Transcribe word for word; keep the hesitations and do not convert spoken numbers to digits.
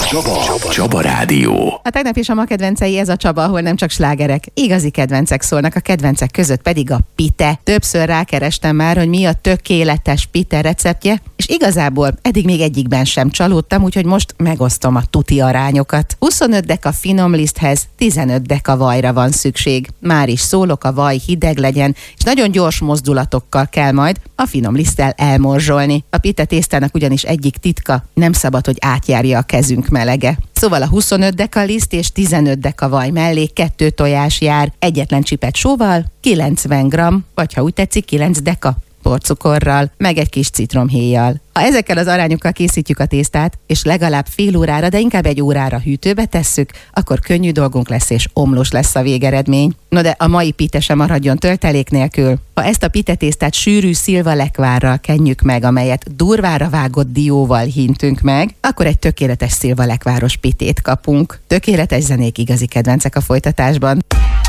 Csaba. Csaba Rádió. A tegnap és a ma kedvencei ez a Csaba, ahol nem csak slágerek, igazi kedvencek szólnak, a kedvencek között pedig a pite. Többször rákerestem már, hogy mi a tökéletes pite receptje, és igazából eddig még egyikben sem csalódtam, úgyhogy most megosztom a tuti arányokat. huszonöt deka finom liszthez tizenöt deka vajra van szükség. Már is szólok, a vaj hideg legyen, és nagyon gyors mozdulatokkal kell majd a finom liszttel elmorzsolni. A pite tésztának ugyanis egyik titka, nem szabad, hogy átjárja a kezünk melege. Szóval a huszonöt deka liszt és tizenöt deka vaj mellé kettő tojás jár, egyetlen csipet sóval, kilencven gramm, vagy ha úgy tetszik, kilenc deka porcukorral, meg egy kis citromhéjjal. Ha ezekkel az arányokkal készítjük a tésztát, és legalább fél órára, de inkább egy órára hűtőbe tesszük, akkor könnyű dolgunk lesz, és omlós lesz a végeredmény. No de a mai pite sem maradjon töltelék nélkül. Ha ezt a pite tésztát sűrű szilvalekvárral kenjük meg, amelyet durvára vágott dióval hintünk meg, akkor egy tökéletes szilvalekváros pitét kapunk. Tökéletes zenék, igazi kedvencek a folytatásban.